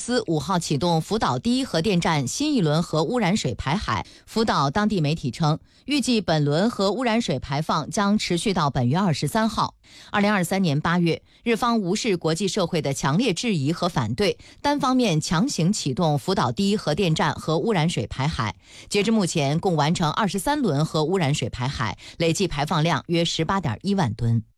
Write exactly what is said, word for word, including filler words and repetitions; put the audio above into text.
司五号启动福岛第一核电站新一轮核污染水排海。福岛当地媒体称，预计本轮核污染水排放将持续到本月二十三号。二零二三年八月，日方无视国际社会的强烈质疑和反对，单方面强行启动福岛第一核电站核污染水排海。截至目前，共完成二十三轮核污染水排海，累计排放量约十八点一万吨。